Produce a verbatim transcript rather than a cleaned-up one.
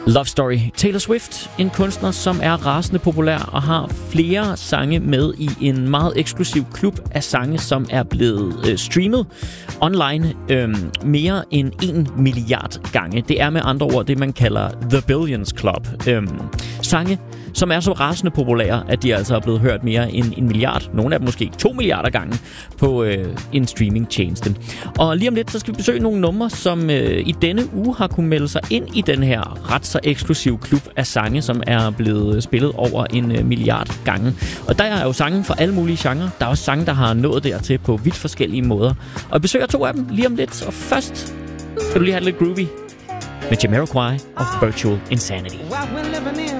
Love Story. Taylor Swift, en kunstner, som er rasende populær og har flere sange med i en meget eksklusiv klub af sange, som er blevet øh, streamet online øh, mere end en milliard gange. Det er med andre ord det, man kalder The Billions Club. Øh, sange, som er så rasende populære, at de altså er blevet hørt mere end en milliard, nogle af dem måske to milliarder gange, på øh, en streamingtjeneste. Og lige om lidt, så skal vi besøge nogle numre, som øh, i denne uge har kunnet melde sig ind i den her ret så eksklusiv klub af sange, som er blevet spillet over en øh, milliard gange. Og der er jo sange fra alle mulige genrer. Der er også sange, der har nået dertil på vidt forskellige måder. Og jeg besøger to af dem lige om lidt. Og først skal du lige have lidt groovy med Jamiroquai og Virtual Insanity. What we're living in